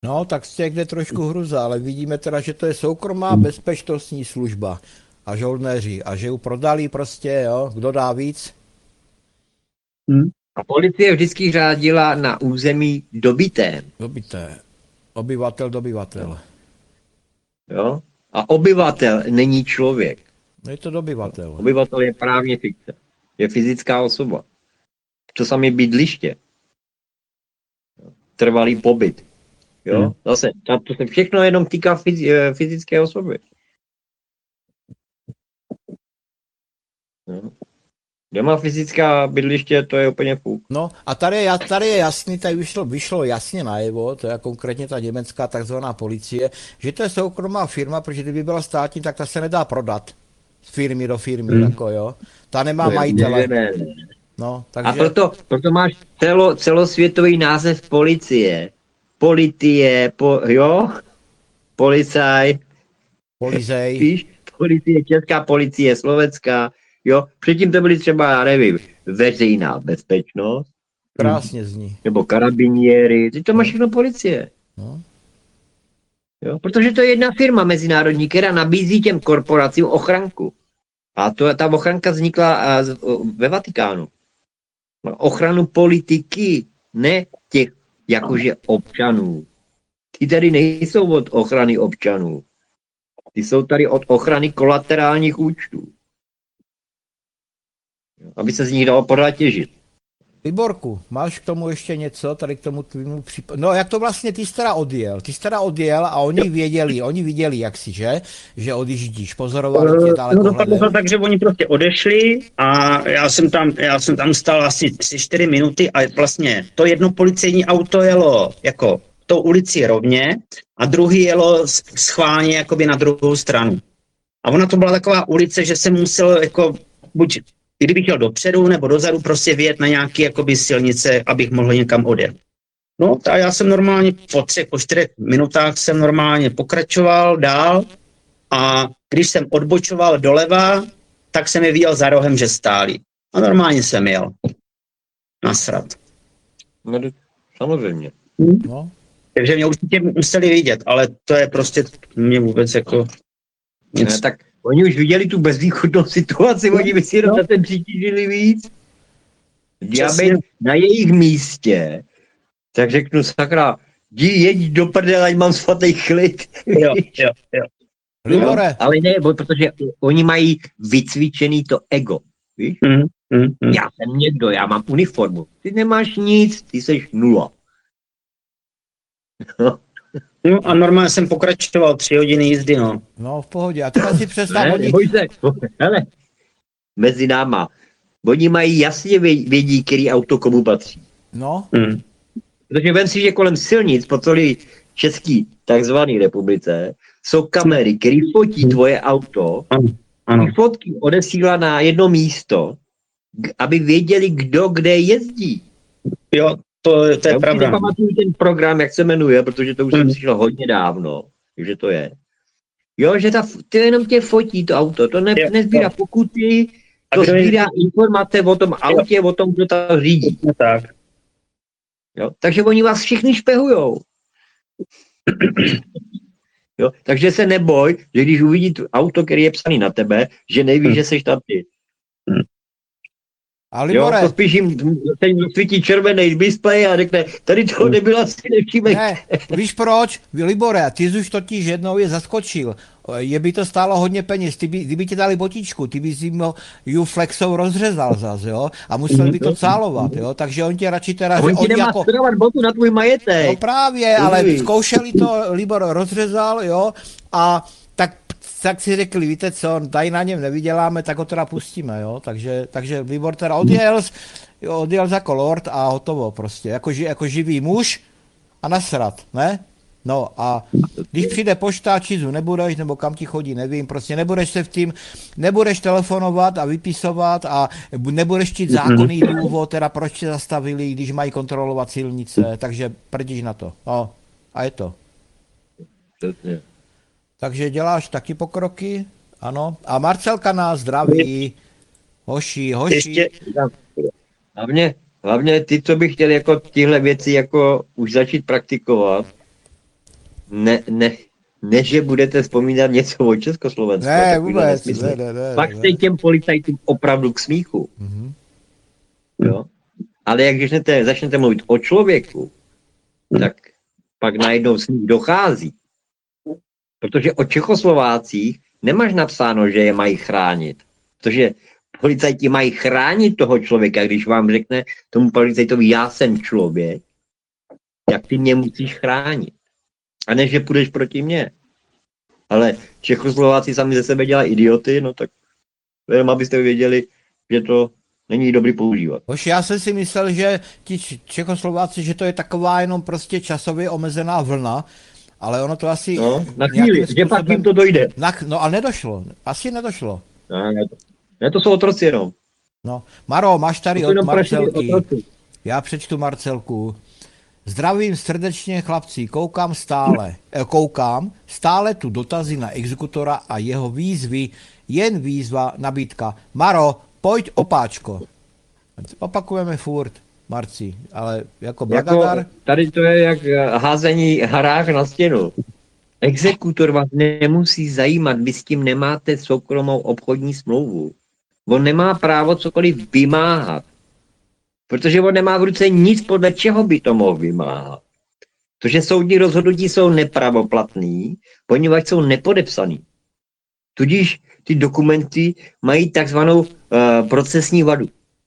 No, tak z těch jde trošku hruza, ale vidíme teda, že to je soukromá bezpečnostní služba a žoldnéři a že ju prodali prostě, jo, kdo dá víc. A policie vždycky řádila na území dobitém. Dobité. Obyvatel. Jo? A obyvatel není člověk. No je to dobyvatel. Obyvatel je právně fikce. Je fyzická osoba. To samé bydliště. Trvalý pobyt. Jo? Zase, to se všechno jenom týká fyzické osoby. Jo? Kde má fyzická bydliště, to je úplně fuk. No a tady je jasný, tady vyšlo jasně najevo, to je konkrétně ta německá takzvaná policie, že to je soukromá firma, protože kdyby byla státní, tak ta se nedá prodat z firmy do firmy, jako jo. Ta nemá majitele. Ne. No, takže... A proto máš celosvětový název policie. Jo? Policaj. Polizej. Víš? Policie, česká policie, slovenská. Jo? Předtím to byly třeba, já nevím, veřejná bezpečnost. Krásně zní. Nebo karabiniéry. Teď to máš všechno policie. No. Jo? Protože to je jedna firma mezinárodní, která nabízí těm korporacím ochranku. A ta ochranka vznikla ve Vatikánu. Ochranu politiky, ne těch jakože občanů. Ty tady nejsou od ochrany občanů. Ty jsou tady od ochrany kolaterálních účtů. Aby se z nich dalo pořád těžit. Liborku, máš k tomu ještě něco, tady k tomu tvýmu případu? No jak to vlastně ty jsi teda odjel a oni viděli jak si, že odjíždíš, pozorovali tě daleko. No dopadlo to tak, že oni prostě odešli a já jsem tam stál asi 3-4 minuty a vlastně to jedno policejní auto jelo jako tou ulici rovně a druhý jelo schválně jakoby na druhou stranu. A ona to byla taková ulice, že jsem musel jako buď kdybych jel dopředu nebo dozadu, prostě vyjet na nějaké jakoby silnice, abych mohl někam odjet. No a já jsem normálně po 4 minutách jsem normálně pokračoval dál a když jsem odbočoval doleva, tak jsem je viděl za rohem, že stáli. A normálně jsem jel. Nasrat. No, samozřejmě. No. Takže mě určitě museli vidět, ale to je prostě mě vůbec jako nic. Ne, tak oni už viděli tu bezvýchodnou situaci, oni by si jenom na ten přitížili víc. Já bych na jejich místě, tak řeknu sakra, jeď do prdele, ať mám svatý klid. Jo. Libore. Ale ne, protože oni mají vycvičený to ego. Víš? Já jsem někdo, já mám uniformu. Ty nemáš nic, ty seš nula. No a normálně jsem pokračoval 3 hodiny jízdy, no. No v pohodě. A teraz si představ, hele, mezi náma. Oni mají jasně vědí, který auto komu patří. No. Protože vem si, že kolem silnic po celé české takzvané republice jsou kamery, které fotí tvoje auto. Ano. Ty fotky odesílá na jedno místo, aby věděli, kdo kde jezdí. Jo, to je pravda. Já už si nepamatuju ten program, jak se jmenuje, protože to už jsem slyšel hodně dávno, že to je. Jo, že to jenom tě fotí to auto, to nezbírá pokuty, to sbírá informace o tom autě, o tom, kdo to řídí. Tak. Jo, takže oni vás všichni špehujou. Jo, takže se neboj, že když uvidí auto, který je psaný na tebe, že neví, že seš tam ty. A Libore, jo, to spíš jim svítí červený displej a řekne, tady toho nebyla si nevšímej. Ne, víš proč? Libore, ty jsi už totiž jednou je zaskočil. Je by to stálo hodně peněz, kdyby ti dali botičku, ty bys jim ju flexou rozřezal zas, jo? A musel by to cálovat, jo? Takže on tě radši teda... On ti nemá jako... strovat botu na tvůj majetek. No právě, ale zkoušeli to, Libor rozřezal, jo? A tak si řekli, víte co, tady na něm nevyděláme, tak ho teda pustíme, jo, takže Libor teda odjel za Lord a hotovo prostě, jako živý muž a nasrat, ne? No a když přijde pošta, čizu nebudeš, nebo kam ti chodí, nevím, prostě nebudeš telefonovat a vypisovat a nebudeš čít zákonný důvod, teda proč tě zastavili, když mají kontrolovat silnice, takže prdíš na to, no, a je to. Takže děláš taky pokroky, ano. A Marcelka nás zdraví. Hoši. Hlavně ty, co by chtěli jako tyhle věci jako už začít praktikovat, Ne, že budete vzpomínat něco o Československu. Ne, vůbec. Ne. Pak jste těm policajtům opravdu k smíchu. Mhm. Jo? Ale jak začnete mluvit o člověku, tak pak najednou smích dochází. Protože o Čechoslovácích nemáš napsáno, že je mají chránit. Protože policajti mají chránit toho člověka, když vám řekne tomu policajtovi, já jsem člověk, jak ty mě musíš chránit. A ne, že půjdeš proti mně. Ale Čechoslováci sami ze sebe dělají idioty, no tak jenom abyste věděli, že to není dobrý používat. Hoši, já jsem si myslel, že ti Čechoslováci, že to je taková jenom prostě časově omezená vlna, ale ono to asi... No, na chvíli, že pak jim to dojde. No a nedošlo, asi nedošlo. Ne, to jsou otroci jenom. No, Maro, máš tady od Marcelky. Já přečtu Marcelku. Zdravím srdečně, chlapci, koukám stále tu dotazy na exekutora a jeho výzvy, jen výzva, nabídka. Maro, pojď opáčko. Opakujeme furt, Marci, ale jako Blagadar. Tady to je jak házení harák na stěnu. Exekutor vás nemusí zajímat, vy s tím nemáte soukromou obchodní smlouvu. On nemá právo cokoliv vymáhat. Protože on nemá v ruce nic, podle čeho by to mohl vymáhat. Protože soudní rozhodnutí jsou nepravoplatný, poněvadž jsou nepodepsaný. Tudíž ty dokumenty mají takzvanou procesní vadu.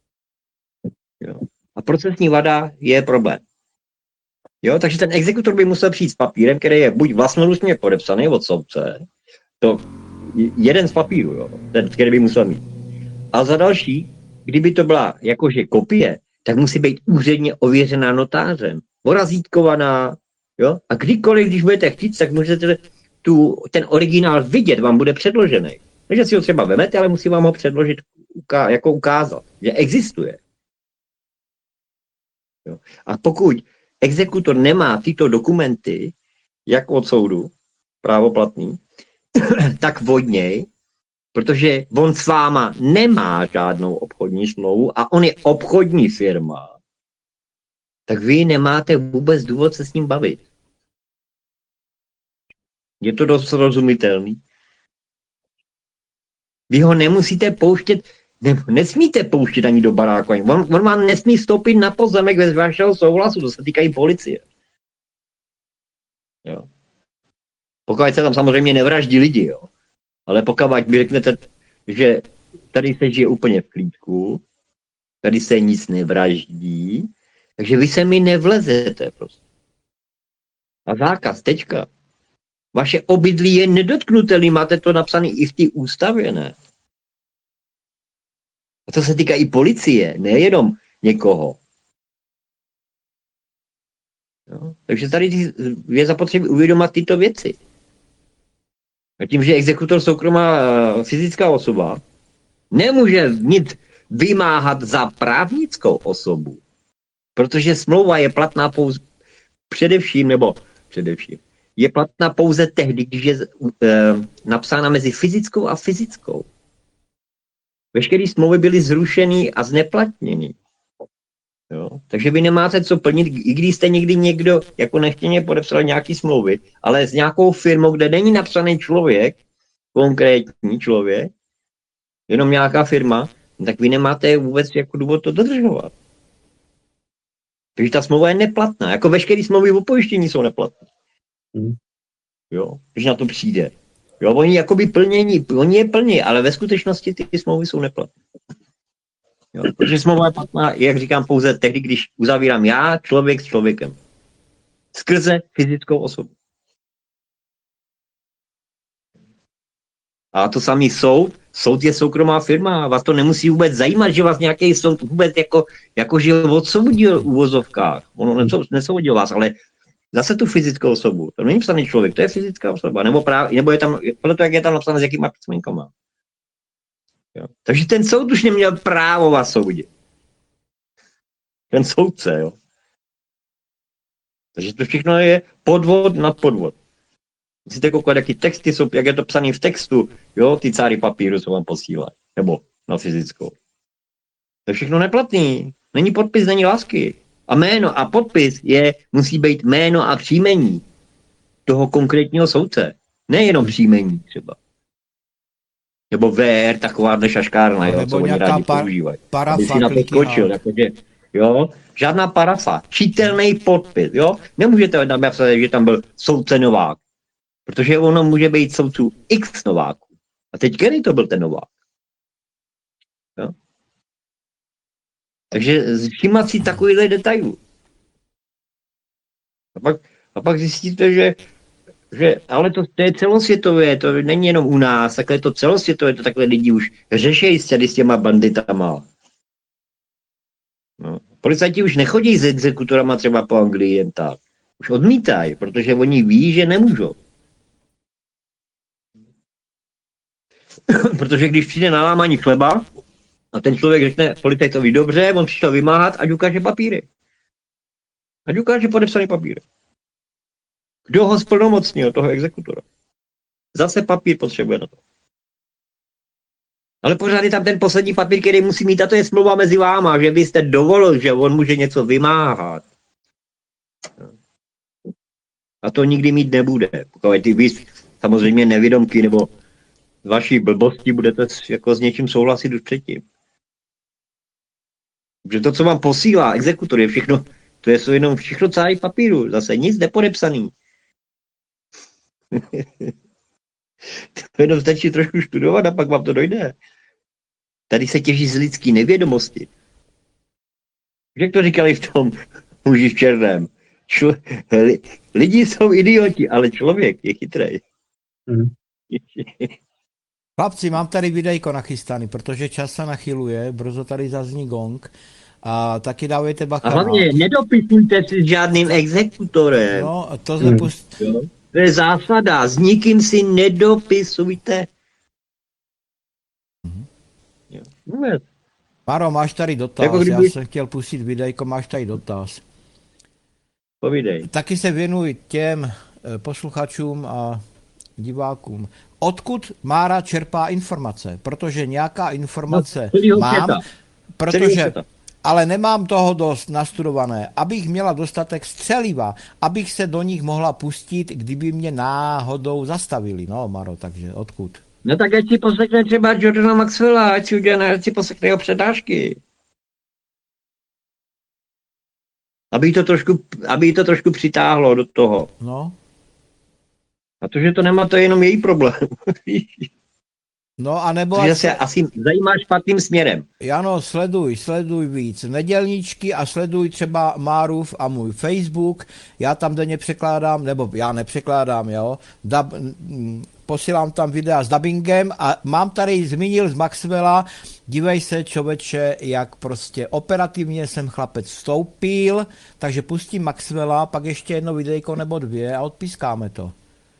Jo. A procesní vada je problém. Jo, takže ten exekutor by musel přijít s papírem, který je buď vlastnoručně podepsaný od soudce, to jeden z papíru, jo, ten, který by musel mít. A za další, kdyby to byla jakože kopie, tak musí být úředně ověřená notářem, orazítkovaná, jo, a kdykoliv, když budete chtít, tak můžete ten originál vidět, vám bude předložený. Takže si ho třeba vemete, ale musí vám ho předložit, jako ukázat, že existuje. Jo. A pokud exekutor nemá tyto dokumenty, jak od soudu, právoplatný, tak od něj, protože on s váma nemá žádnou obchodní smlouvu a on je obchodní firma, tak vy nemáte vůbec důvod se s ním bavit. Je to dost rozumitelný. Vy ho nemusíte pouštět, nesmíte pouštět ani do baráku. On vám nesmí stoupit na pozemek bez vašeho souhlasu, to se týkají policie. Jo. Pokud se tam samozřejmě nevraždí lidi, jo. Ale pokud vy řeknete, že tady se žije úplně v klídku, tady se nic nevraždí, takže vy se mi nevlezete prostě. A zákaz, tečka. Vaše obydlí je nedotknutelný, máte to napsané i v té ústavě, ne? A to se týká i policie, nejenom někoho. Jo? Takže tady je zapotřebí uvědomit tyto věci. A tím, že exekutor soukromá fyzická osoba nemůže nic vymáhat za právnickou osobu, protože smlouva je platná pouze především, je platná pouze tehdy, když je napsána mezi fyzickou a fyzickou. Veškeré smlouvy byly zrušeny a zneplatněny. Jo? Takže vy nemáte co plnit, i když jste někdo jako nechtěně podepsal nějaký smlouvy, ale s nějakou firmou, kde není napsaný člověk, konkrétní člověk, jenom nějaká firma, tak vy nemáte vůbec jako důvod to dodržovat. Takže ta smlouva je neplatná. Jako veškeré smlouvy o pojištění jsou neplatné. Jo, když na to přijde. Jo, oni jakoby oni je plní, ale ve skutečnosti ty smlouvy jsou neplatné. Jo, protože smlouva je platná, jak říkám, pouze tehdy, když uzavírám já, člověk s člověkem. Skrze fyzickou osobu. A to samý soud je soukromá firma, vás to nemusí vůbec zajímat, že vás nějaký soud vůbec jakože odsoudil v uvozovkách. Ono nesoudil vás, ale zase tu fyzickou osobu. To není psaný člověk, to je fyzická osoba. Nebo je tam, podle toho, jak je tam napsané, s jakýma písmenkama. Jo. Takže ten soud už neměl právo vás soudit. Ten soudce, jo. Takže to všechno je podvod nad podvod. Musíte koukat, jaký texty jsou, jak je to psané v textu, jo, ty cáry papíru se vám posílají. Nebo na fyzickou. To je všechno neplatný. Není podpis, není lásky. A jméno a podpis musí být jméno a příjmení. toho konkrétního soudce. Nejenom příjmení třeba. Nebo VR, taková šaškárna, jo, Nebo co oni nějaká rádi používají. Aby si parafa, na to clicky skočil, out. jakože, jo, žádná parafa, čitelný podpis, jo. Nemůžete tam napsat, že tam byl soudce Novák, protože ono může být soudců X Nováků. A teď který to byl ten Novák? Jo? Takže všímat si takovýhle detailů. A pak zjistíte, že ale to je celosvětové, to není jenom u nás, takhle to celosvětové, to takhle lidi už řešejí s těma banditama. No. Policajti už nechodí s exekutorama třeba po Anglii jen tak. Už odmítají, protože oni ví, že nemůžou. Protože když přijde na lámání chleba a ten člověk řekne, policajt to ví dobře, on přišel vymáhat, ať ukáže papíry. Ať ukáže podepsaný papíry. Kdo ho splnomocnil, toho exekutora? Zase papír potřebuje na to. Ale pořád je tam ten poslední papír, který musí mít, a to je smlouva mezi váma, že vy jste dovolil, že on může něco vymáhat. A to nikdy mít nebude. Pokud ty vy samozřejmě nevědomky nebo z vaší blbosti budete jako s něčím souhlasit už předtím. Protože to, co vám posílá exekutor, je všechno, to je jenom všechno celý papíru, zase nic nepodepsaný. To jenom stačí trošku studovat a pak vám to dojde. Tady se těží z lidský nevědomosti. Jak to říkali v tom muži v černém? Lidi jsou idioti, ale člověk je chytrej. Chlapci, mám tady videjko nachystaný, protože čas se nachyluje, brzo tady zazní gong. A taky dávejte bacha. A hlavně nedopisujte si s žádným exekutorem. No, to nepust... To je zásada, s nikým si nedopisujte. Vůbec. Maro, máš tady dotaz, Jako kdyby... já jsem chtěl pustit videjko, máš tady dotaz. Povídej. Taky se věnuj těm posluchačům a divákům. Odkud Mára čerpá informace? Protože nějaká informace mám, protože... Ale nemám toho dost nastudované, abych měla dostatek střeliva, abych se do nich mohla pustit, kdyby mě náhodou zastavili. No, Maro, takže odkud? No tak ať si poslechne třeba Jordana Maxwella, ať si poslechne jeho přednášky. Aby to trošku přitáhlo do toho. No. A to, že to nemá, to je jenom její problém. No a nebo... Že se asi zajímá špatným směrem. Jano, sleduj víc nedělníčky a sleduj třeba Márův a můj Facebook. Já tam denně překládám, nebo já nepřekládám, jo. Posílám tam videa s dubbingem a mám tady, zmínil z Maxwella, dívej se, člověče, jak prostě operativně jsem chlapec vstoupil, takže pustím Maxwella, pak ještě jedno videjko nebo dvě a odpískáme to.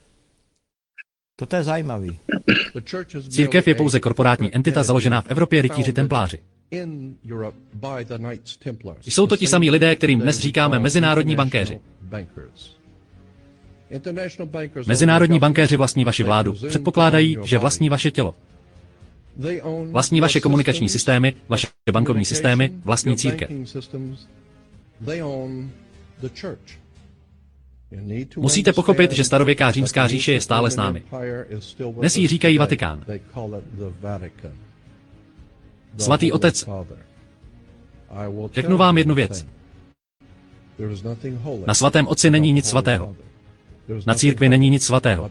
To je zajímavý. Církev je pouze korporátní entita založená v Evropě rytíři templáři. Jsou to ti samí lidé, kterým dnes říkáme mezinárodní bankéři. Mezinárodní bankéři vlastní vaši vládu, předpokládají, že vlastní vaše tělo. Vlastní vaše komunikační systémy, vaše bankovní systémy, vlastní církev. Musíte pochopit, že starověká římská říše je stále s námi. Dnes jí říkají Vatikán. Svatý otec, řeknu vám jednu věc. Na svatém otci není nic svatého. Na církvi není nic svatého.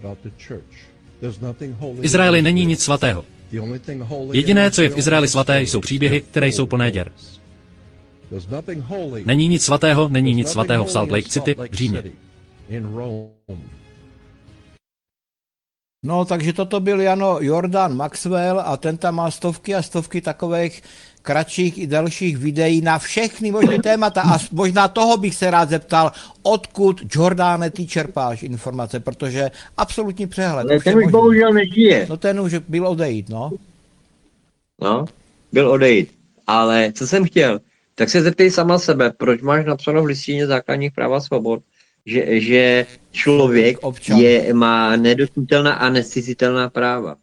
V Izraeli není nic svatého. Jediné, co je v Izraeli svaté, jsou příběhy, které jsou plné děr. Není nic svatého v Salt Lake City v Římě. No, takže toto byl Jano Jordan Maxwell a ten tam má stovky a stovky takových kratších i delších videí na všechny možné témata a možná toho bych se rád zeptal, odkud, Jordane, ty čerpáš informace, protože absolutní přehled. Ale ten už bohužel nežije. No ten už byl odejít, no. No, byl odejít. Ale co jsem chtěl, tak se zeptej sama sebe, proč máš napsáno v listině základních práv a svobod, že člověk má nedotknutelná a nezcizitelná práva.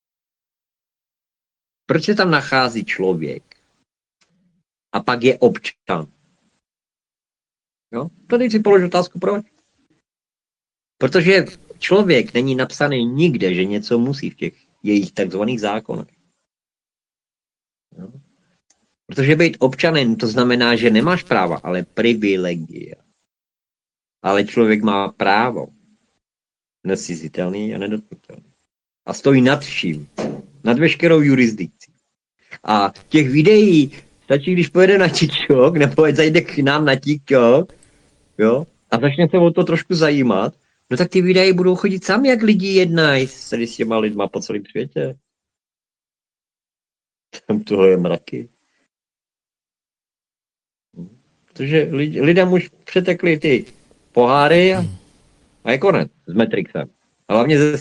Proč se tam nachází člověk? A pak je občan. Jo? Tady si polož otázku, proč? Protože člověk není napsaný nikde, že něco musí v těch jejich takzvaných zákonech. No. Protože být občanem, to znamená, že nemáš práva, ale privilegia. Ale člověk má právo. Nescizitelný a nedotknutelný. A stojí nad vším. Nad veškerou jurisdikcí. A těch videí stačí, když pojede na TikTok, nebo zajde k nám na TikTok, jo, a začne se o to trošku zajímat, no tak ty videa budou chodit sami, jak lidi jednají s těma lidma po celém světě. Tam toho je mraky. Protože lidem už přetekly ty poháry a je konec s Matrixem. A hlavně ze